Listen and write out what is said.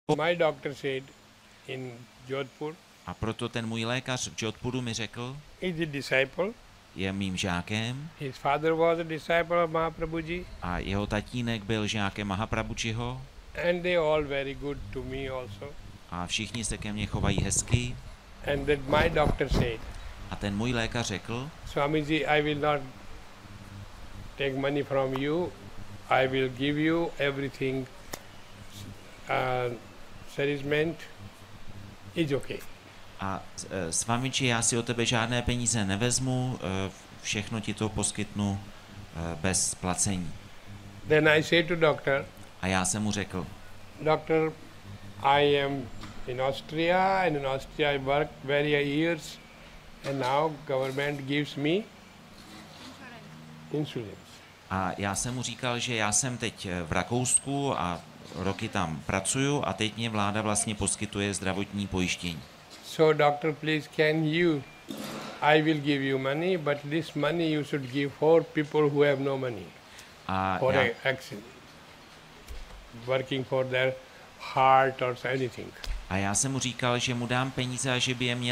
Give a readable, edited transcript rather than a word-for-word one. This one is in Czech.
My doctor said in Jodhpur, A proto ten můj lékař v Jodhpuru mi řekl, he's a disciple. je mým žákem His father was a disciple of Mahaprabhuji, a jeho tatínek byl žákem Mahaprabhujiho and they all very good to me also. a všichni se ke mně chovají hezky. And that my doctor said, A ten můj lékař řekl, Swamiji, I will not take money from you. I will give you everything. Settlement is okay. a Swamiji, já si od tebe žádné peníze nevezmu, všechno ti to poskytnu bez placení. Then I say to doctor, A já jsem mu řekl, Doctor, I am in Austria, and in Austria I work very years, and now government gives me insurance. a já jsem mu říkal, že já jsem teď v Rakousku a roky tam pracuju a teď mě vláda vlastně poskytuje zdravotní pojištění. So doctor, please can you, I will give you money, but this money you should give for people who have no money, A for já, accident, working for their heart or anything. a já jsem mu říkal, že mu dám peníze a že by je měl